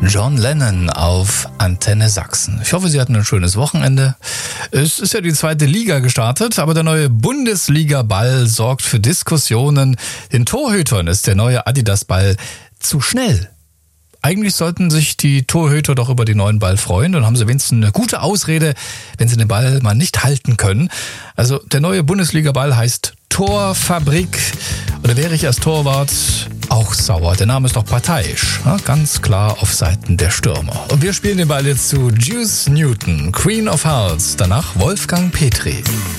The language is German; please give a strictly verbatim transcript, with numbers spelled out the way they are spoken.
John Lennon auf Antenne Sachsen. Ich hoffe, Sie hatten ein schönes Wochenende. Es ist ja die zweite Liga gestartet, aber der neue Bundesliga-Ball sorgt für Diskussionen. Den Torhütern ist der neue Adidas-Ball zu schnell. Eigentlich sollten sich die Torhüter doch über den neuen Ball freuen. Dann haben sie wenigstens eine gute Ausrede, wenn sie den Ball mal nicht halten können. Also der neue Bundesliga-Ball heißt Torfabrik. Oder wäre ich als Torwart auch sauer. Der Name ist doch parteiisch. Ja, ganz klar auf Seiten der Stürmer. Und wir spielen den Ball jetzt zu Juice Newton, Queen of Hearts. Danach Wolfgang Petri.